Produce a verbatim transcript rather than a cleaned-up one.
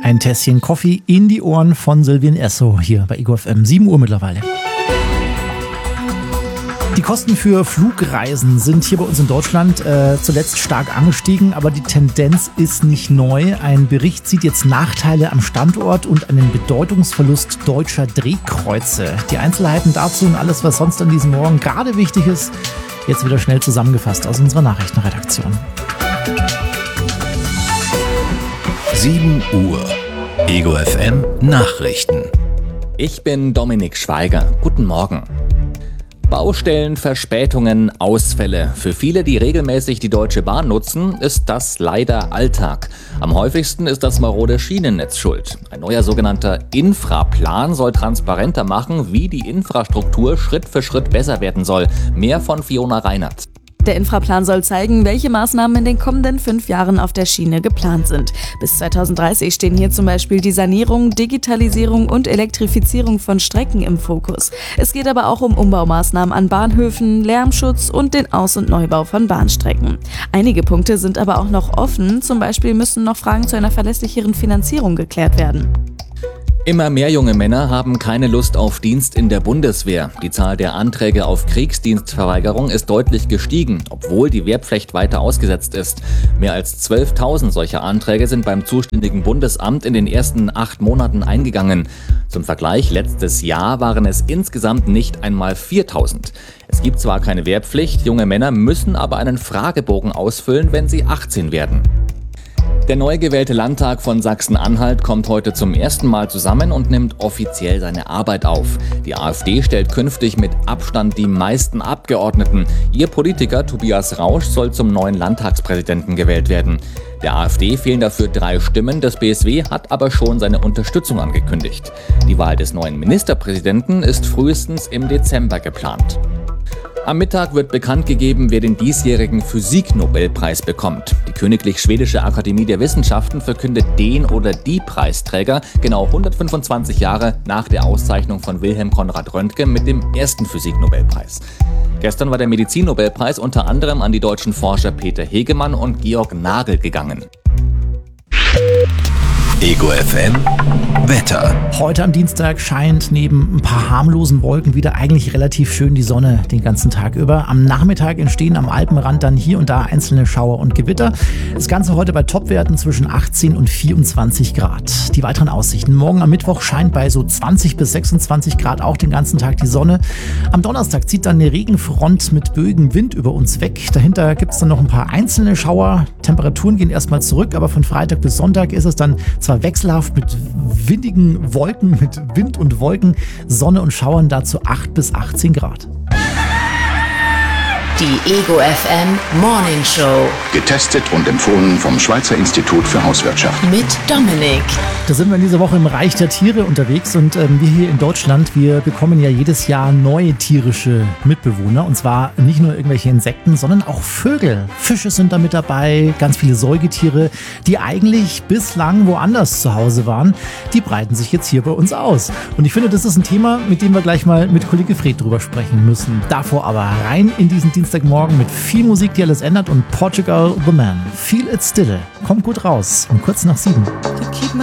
Ein Tässchen Kaffee in die Ohren von Sylvian Esso hier bei Ego F M. sieben Uhr mittlerweile. Die Kosten für Flugreisen sind hier bei uns in Deutschland äh, zuletzt stark angestiegen, aber die Tendenz ist nicht neu. Ein Bericht sieht jetzt Nachteile am Standort und einen Bedeutungsverlust deutscher Drehkreuze. Die Einzelheiten dazu und alles, was sonst an diesem Morgen gerade wichtig ist, jetzt wieder schnell zusammengefasst aus unserer Nachrichtenredaktion. sieben Uhr. Ego F M Nachrichten. Ich bin Dominik Schweiger. Guten Morgen. Baustellen, Verspätungen, Ausfälle. Für viele, die regelmäßig die Deutsche Bahn nutzen, ist das leider Alltag. Am häufigsten ist das marode Schienennetz schuld. Ein neuer sogenannter Infraplan soll transparenter machen, wie die Infrastruktur Schritt für Schritt besser werden soll. Mehr von Fiona Reinert. Der Infraplan soll zeigen, welche Maßnahmen in den kommenden fünf Jahren auf der Schiene geplant sind. Bis zweitausenddreißig stehen hier zum Beispiel die Sanierung, Digitalisierung und Elektrifizierung von Strecken im Fokus. Es geht aber auch um Umbaumaßnahmen an Bahnhöfen, Lärmschutz und den Aus- und Neubau von Bahnstrecken. Einige Punkte sind aber auch noch offen, zum Beispiel müssen noch Fragen zu einer verlässlicheren Finanzierung geklärt werden. Immer mehr junge Männer haben keine Lust auf Dienst in der Bundeswehr. Die Zahl der Anträge auf Kriegsdienstverweigerung ist deutlich gestiegen, obwohl die Wehrpflicht weiter ausgesetzt ist. Mehr als zwölftausend solcher Anträge sind beim zuständigen Bundesamt in den ersten acht Monaten eingegangen. Zum Vergleich, letztes Jahr waren es insgesamt nicht einmal viertausend. Es gibt zwar keine Wehrpflicht, junge Männer müssen aber einen Fragebogen ausfüllen, wenn sie achtzehn werden. Der neu gewählte Landtag von Sachsen-Anhalt kommt heute zum ersten Mal zusammen und nimmt offiziell seine Arbeit auf. Die AfD stellt künftig mit Abstand die meisten Abgeordneten. Ihr Politiker Tobias Rausch soll zum neuen Landtagspräsidenten gewählt werden. Der AfD fehlen dafür drei Stimmen, das B S W hat aber schon seine Unterstützung angekündigt. Die Wahl des neuen Ministerpräsidenten ist frühestens im Dezember geplant. Am Mittag wird bekannt gegeben, wer den diesjährigen Physik-Nobelpreis bekommt. Die Königlich Schwedische Akademie der Wissenschaften verkündet den oder die Preisträger genau hundertfünfundzwanzig Jahre nach der Auszeichnung von Wilhelm Konrad Röntgen mit dem ersten Physik-Nobelpreis. Gestern war der Medizin-Nobelpreis unter anderem an die deutschen Forscher Peter Hegemann und Georg Nagel gegangen. Ego F M Wetter. Heute am Dienstag scheint neben ein paar harmlosen Wolken wieder eigentlich relativ schön die Sonne den ganzen Tag über. Am Nachmittag entstehen am Alpenrand dann hier und da einzelne Schauer und Gewitter. Das Ganze heute bei Topwerten zwischen achtzehn und vierundzwanzig Grad. Die weiteren Aussichten. Morgen am Mittwoch scheint bei so zwanzig bis sechsundzwanzig Grad auch den ganzen Tag die Sonne. Am Donnerstag zieht dann eine Regenfront mit Bögen Wind über uns weg. Dahinter gibt es dann noch ein paar einzelne Schauer. Temperaturen gehen erstmal zurück, aber von Freitag bis Sonntag ist es dann zwar wechselhaft mit windigen Wolken, mit Wind und Wolken, Sonne und Schauern dazu acht bis achtzehn Grad. Die Ego F M Morning Show. Getestet und empfohlen vom Schweizer Institut für Hauswirtschaft. Mit Dominik. Da sind wir in dieser Woche im Reich der Tiere unterwegs und ähm, wir hier in Deutschland, wir bekommen ja jedes Jahr neue tierische Mitbewohner und zwar nicht nur irgendwelche Insekten, sondern auch Vögel. Fische sind da mit dabei, ganz viele Säugetiere, die eigentlich bislang woanders zu Hause waren, die breiten sich jetzt hier bei uns aus. Und ich finde, das ist ein Thema, mit dem wir gleich mal mit Kollege Fred drüber sprechen müssen. Davor aber rein in diesen Dienstagmorgen mit viel Musik, die alles ändert und Portugal the Man. Feel It Still. Kommt gut raus. Um kurz nach sieben.